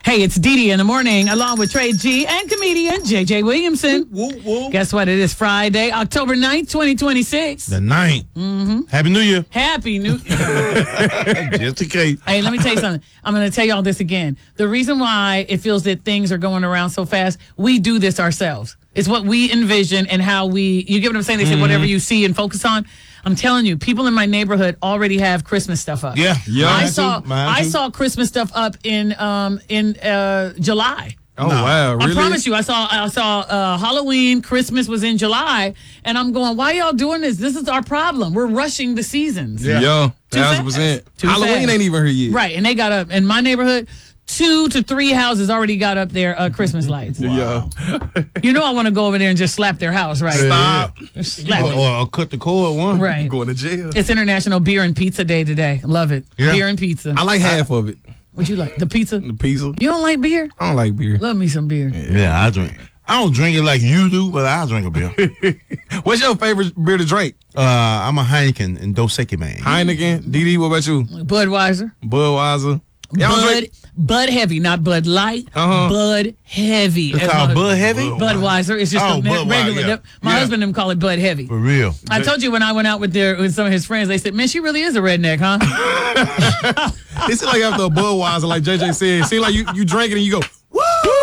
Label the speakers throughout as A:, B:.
A: Hey, it's Dee Dee in the morning, along with Trey G and comedian JJ Williamson.
B: Woo, woo.
A: Guess what? It is Friday, October 9th, 2026.
B: The 9th. Mm-hmm. Happy New Year.
A: Happy New
B: Just in case.
A: Hey, let me tell you something. I'm going to tell y'all this again. The reason why it feels that things are going around so fast, we do this ourselves. It's what we envision and how you get what I'm saying? They say whatever you see and focus on. I'm telling you, people in my neighborhood already have Christmas stuff up.
B: Yeah.
A: I saw Christmas stuff up in July.
C: Oh, wow. Really?
A: I promise you, I saw Halloween, Christmas was in July, and I'm going, why y'all doing this? This is our problem. We're rushing the seasons.
C: Yeah.
A: Too
C: 1,000%.
A: Too
C: Halloween
A: fast.
C: ain't even here yet.
A: Right, and they got up, in my neighborhood, 2 to 3 houses already got up their Christmas lights.
C: Wow.
A: You know I want to go over there and just slap their house, right?
B: Stop.
A: Slap it.
B: Or cut the cord one.
A: Right.
C: Going to jail.
A: It's International Beer and Pizza Day today. Love it.
B: Yeah.
A: Beer and pizza.
C: I like half of it.
A: What you like? The pizza?
C: The pizza.
A: You don't like beer?
C: I don't like beer.
A: Love me some beer.
B: Yeah, I drink. I don't drink it like you do, but I drink a beer.
C: What's your favorite beer to drink?
B: I'm a Heineken and Dos Equis man.
C: Heineken. DD, what about you?
A: Budweiser.
C: Budweiser. Y'all drink?
A: Bud Heavy, not Bud Light.
C: Uh-huh.
A: Bud Heavy.
B: It's called Bud Heavy?
A: Budweiser. It's just a
B: Budweiser,
A: regular.
B: yeah.
A: My
B: Yeah.
A: husband them call it Bud Heavy.
B: For real.
A: I told you when I went out with some of his friends, they said, "Man, she really is a redneck, huh?"
C: It seems like after a Budweiser, like JJ said, it seems like you drink it and you go, woo!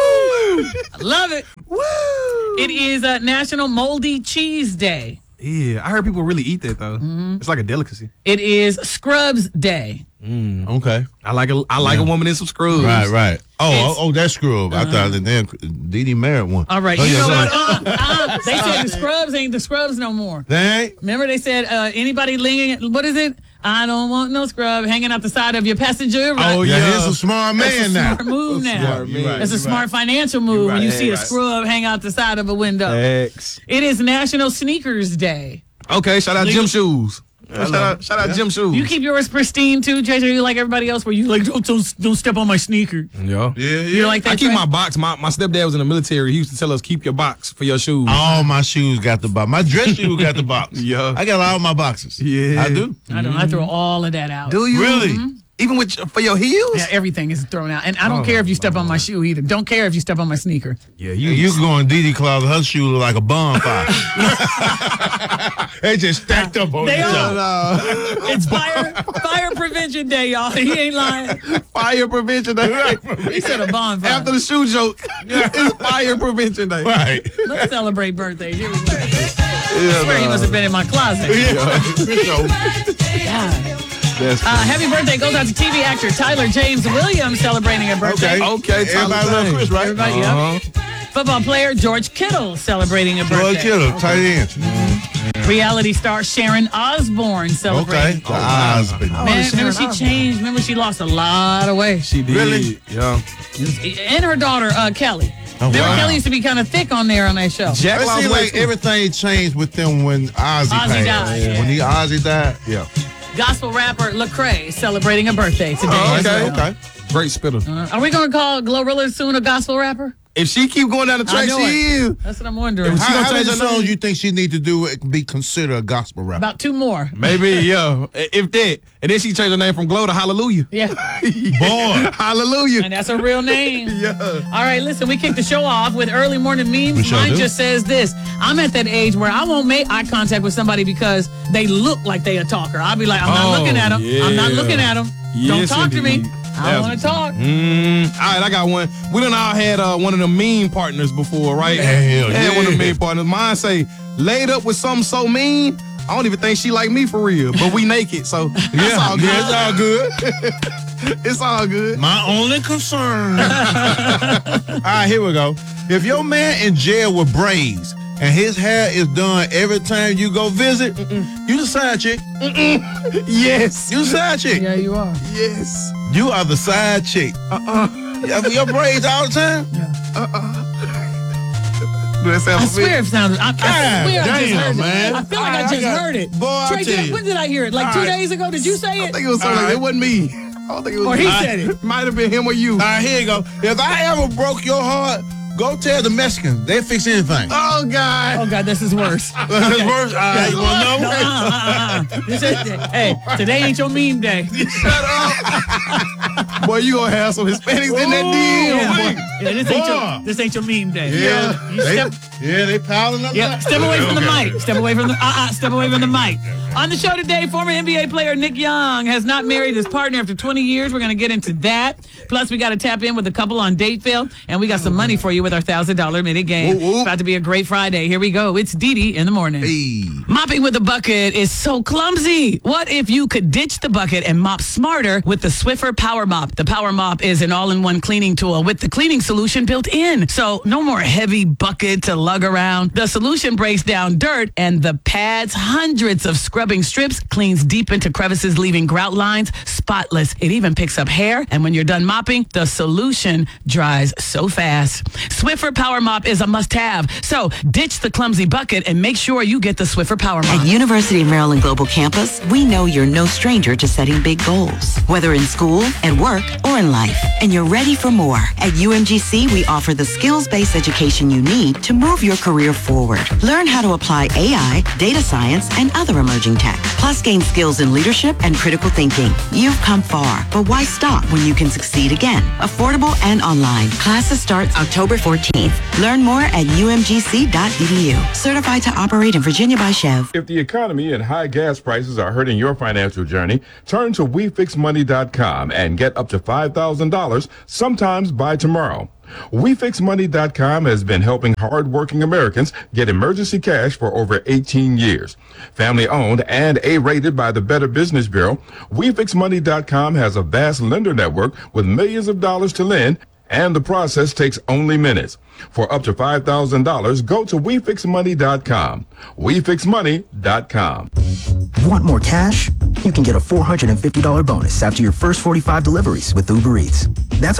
A: I love it.
C: Woo!
A: It is National Moldy Cheese Day.
C: Yeah, I heard people really eat that though. It's like a delicacy.
A: It is Scrubs Day.
B: Okay.
C: I like a woman in some screws.
B: Right. Oh, that's Scrub. I thought that damn Dee married one.
A: All right.
B: Oh,
A: You
B: yeah,
A: know
B: sorry.
A: what? They said the Scrubs ain't the Scrubs no more.
B: They ain't?
A: Remember they said anybody linging, what is it? I don't want no scrub hanging out the side of your passenger. Right?
C: Oh,
B: Yeah,
C: yeah.
B: he's a smart man
A: That's a
B: now.
A: smart move now.
C: Smart man.
B: Right,
A: That's a
B: you're
A: smart
B: right.
A: financial move when you
C: right,
A: see a
C: right.
A: scrub hang out the side of a window.
C: X.
A: It is National Sneakers Day.
C: Okay, shout out Gym Shoes. Shout out Gym Shoes.
A: You keep yours pristine too, JJ. You like everybody else, where you like don't step on my sneaker.
C: Yeah.
A: You like that?
C: I keep
A: Trey?
C: my box. My stepdad was in the military. He used to tell us, keep your box for your shoes.
B: All my shoes got the box. My dress shoes got the box.
C: Yeah.
B: I got all my boxes.
C: Yeah.
B: I do.
A: I don't. I throw all of that out.
C: Do you?
B: Really?
C: Even for your heels?
A: Yeah, everything is thrown out, and I don't care if you step on my shoe either. Don't care if you step on my sneaker.
C: Yeah,
B: You can go in Dee closet. Her shoes look like a bonfire. They just stacked up on
A: They
B: each
A: are.
B: other.
A: It's fire prevention day, y'all. He ain't lying.
C: Fire prevention day.
A: He said a bonfire.
C: After the shoe joke, it's fire prevention day.
B: Right.
A: Let's celebrate birthdays. Here we go. I swear he must have been in my closet. God. Happy birthday goes out to TV actor Tyler James Williams celebrating a birthday.
C: Okay,
B: Everybody love Chris, right?
A: Everybody, yep. Football player George Kittle celebrating a
B: George
A: birthday.
B: Kittle, tight end.
A: Reality star Sharon Osbourne
B: Okay.
A: celebrating.
B: The husband.
A: Man, remember she changed. Remember she lost a lot of weight.
C: She did.
B: Really?
C: Yeah.
A: And her daughter Kelly.
B: Oh,
A: Remember
B: wow.
A: Kelly used to be kind of thick on there on that show.
C: Jack
B: It
C: lost
B: seems
C: weight
B: like
C: too.
B: everything changed with them when Ozzy
A: Ozzy
B: passed.
A: died, yeah.
B: When Ozzy died, yeah.
A: Gospel rapper Lecrae celebrating a birthday today.
C: Oh,
A: as
C: okay.
A: well.
B: Okay.
C: Great spitter.
A: Are we going to call Glorilla soon a gospel rapper?
C: If she keep going down the track,
A: know
C: she
A: it.
C: is.
A: That's what I'm wondering.
C: She
B: How
C: gonna
B: many
C: change her
B: songs
C: name?
B: you think she need to do to be considered a gospel rapper?
A: About 2 more.
C: Maybe, yeah. If that. And then she changed her name from Glow to Hallelujah.
A: Yeah.
B: Boy.
C: Hallelujah.
A: And that's a real name.
C: Yeah.
A: All right, listen, we kick the show off with early morning memes.
B: We sure
A: Mine
B: do.
A: just says this. I'm at that age where I won't make eye contact with somebody because they look like they a talker. I'll be like, I'm not looking at them. I'm not
C: yeah.
A: looking at them. Don't
C: Yes,
A: talk to me.
C: indeed.
A: I don't want to talk.
C: All right, I got one. We done all had one of the meme partners before, right?
B: Hell
C: Had one of the
B: yeah.
C: meme partners. Mine say, laid up with something so mean, I don't even think she like me for real. But we naked, so it's all good.
B: It's all good.
C: It's all good.
B: My only concern. All right, here we go. If your man in jail with braids and his hair is done every time you go visit, you the side chick.
C: Yes.
B: You the side chick.
A: Yeah, you are.
C: Yes.
B: You are the side chick. Your braids all the time?
C: Do that sound
A: I
C: familiar?
A: swear it sounded. I swear I just
B: damn,
A: heard
B: man.
A: it. I feel like I just heard it.
B: Boy, I
A: Trey,
B: tell you.
A: when did I hear it? Like 2 days ago? Did you say
C: I
A: it?
C: think it was something
B: All
C: like
B: right.
C: it wasn't me. I don't think it was
A: Or
C: me.
A: he said it.
C: Might have been him or you.
B: All right, here you go. If I ever broke your heart, go tell the Mexicans. They'll fix anything.
C: Oh, God.
A: Oh, God, this is worse.
B: That's worse. All right, you want to know?
A: This is, hey, today ain't your meme day.
C: Shut up. Boy, you gonna have some Hispanics in that deal.
A: Yeah, this ain't your meme day.
B: Yeah,
A: You step,
B: they piling up.
A: yeah, step away from the mic. Step away from the step away from the mic. On the show today, former NBA player Nick Young has not married his partner after 20 years. We're going to get into that. Plus, we got to tap in with a couple on Dateville, and we got some money for you with our $1,000 minute game. It's about to be a great Friday. Here we go. It's Dee Dee in the morning.
C: Hey.
A: Mopping with a bucket is so clumsy. What if you could ditch the bucket and mop smarter with the Swiffer Power Mop? The Power Mop is an all-in-one cleaning tool with the cleaning solution built in. So no more heavy bucket to lug around. The solution breaks down dirt, and the pads hundreds of scrubbing strips, cleans deep into crevices, leaving grout lines spotless. It even picks up hair, and when you're done mopping, the solution dries so fast. Swiffer Power Mop is a must-have. So ditch the clumsy bucket and make sure you get the Swiffer Power Mop.
D: At University of Maryland Global Campus, we know you're no stranger to setting big goals, whether in school, at work, or in life. And you're ready for more. At UMGC, we offer the skills-based education you need to move your career forward. Learn how to apply AI, data science, and other emerging tech. Plus, gain skills in leadership and critical thinking. You've come far, but why stop when you can succeed again? Affordable and online. Classes start October 14th. Learn more at umgc.edu. Certified to operate in Virginia by Chev.
E: If the economy and high gas prices are hurting your financial journey, turn to WeFixMoney.com and get up to $5,000 sometimes by tomorrow. WeFixMoney.com has been helping hardworking Americans get emergency cash for over 18 years. Family owned and A-rated by the Better Business Bureau, WeFixMoney.com has a vast lender network with millions of dollars to lend, and the process takes only minutes. For up to $5,000, go to WeFixMoney.com. WeFixMoney.com.
F: Want more cash? You can get a $450 bonus after your first 45 deliveries with Uber Eats. That's a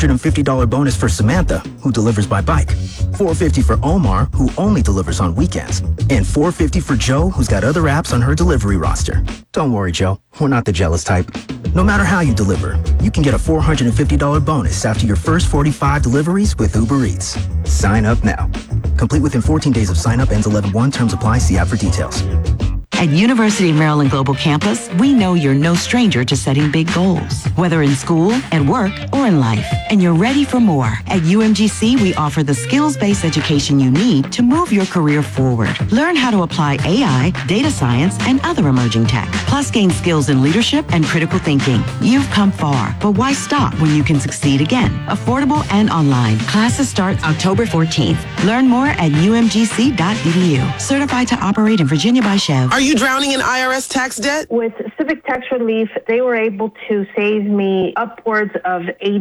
F: $450 bonus for Samantha, who delivers by bike, $450 for Omar, who only delivers on weekends, and $450 for Joe, who's got other apps on her delivery roster. Don't worry, Joe. We're not the jealous type. No matter how you deliver, you can get a $450 bonus after your first 45 deliveries with Uber Eats. Sign up now. Complete within 14 days of sign up. Ends 11/1. Terms apply. See app for details.
D: At University of Maryland Global Campus, we know you're no stranger to setting big goals, whether in school, at work, or in life. And you're ready for more. At UMGC, we offer the skills-based education you need to move your career forward. Learn how to apply AI, data science, and other emerging tech. Plus, gain skills in leadership and critical thinking. You've come far, but why stop when you can succeed again? Affordable and online. Classes start October 14th. Learn more at umgc.edu. Certified to operate in Virginia by Chev.
G: Are you drowning in IRS tax debt?
H: With Civic Tax Relief, they were able to save me upwards of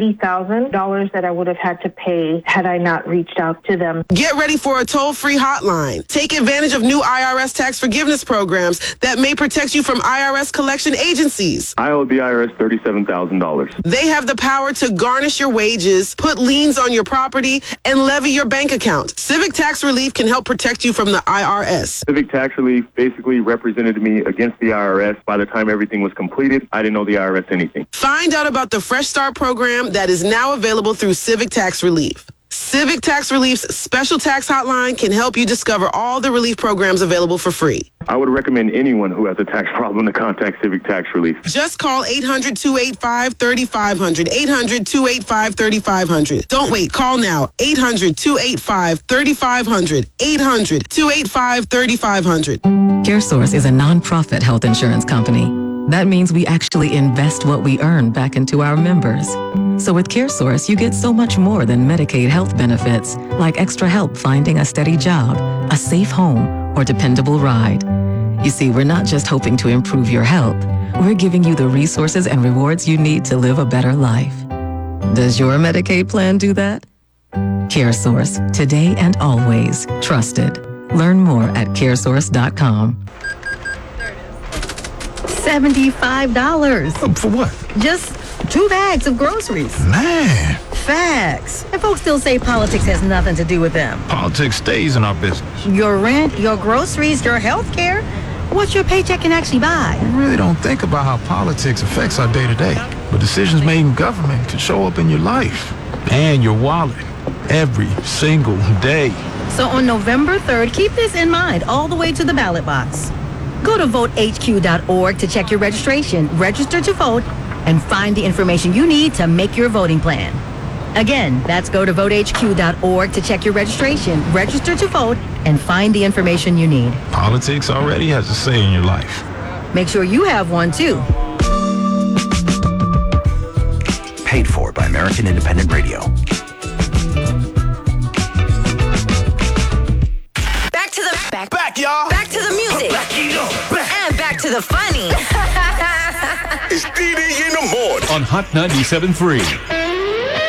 H: $80,000 that I would have had to pay had I not reached out to them.
G: Get ready for a toll-free hotline. Take advantage of new IRS tax forgiveness programs that may protect you from IRS collection agencies.
I: I owe the IRS $37,000.
G: They have the power to garnish your wages, put liens on your property, and levy your bank account. Civic Tax Relief can help protect you from the IRS.
I: Civic Tax Relief basically represented me against the IRS. By the time everything was completed, I didn't owe the IRS anything.
G: Find out about the Fresh Start program that is now available through Civic Tax Relief. Civic Tax Relief's special tax hotline can help you discover all the relief programs available for free.
I: I would recommend anyone who has a tax problem to contact Civic Tax Relief.
G: Just call 800-285-3500. 800-285-3500. Don't wait. Call now. 800-285-3500. 800-285-3500.
J: CareSource is a nonprofit health insurance company. That means we actually invest what we earn back into our members. So with CareSource, you get so much more than Medicaid health benefits, like extra help finding a steady job, a safe home, or dependable ride. You see, we're not just hoping to improve your health. We're giving you the resources and rewards you need to live a better life. Does your Medicaid plan do that? CareSource, today and always trusted. Learn more at caresource.com.
K: $75.
C: For what?
K: Just 2 bags of groceries.
C: Man.
K: Facts. And folks still say politics has nothing to do with them.
C: Politics stays in our business.
K: Your rent, your groceries, your health care. What your paycheck can actually buy.
C: We really don't think about how politics affects our day-to-day. But decisions made in government can show up in your life and your wallet every single day.
K: So on November 3rd, keep this in mind all the way to the ballot box. Go to votehq.org to check your registration, register to vote, and find the information you need to make your voting plan. Again, that's go to votehq.org to check your registration, register to vote, and find the information you need.
C: Politics already has a say in your life.
K: Make sure you have one, too.
L: Paid for by American Independent Radio.
M: Back to the back, y'all. Back to the music. And back to the funny.
N: It's DD in the morning
O: on Hot 97.3.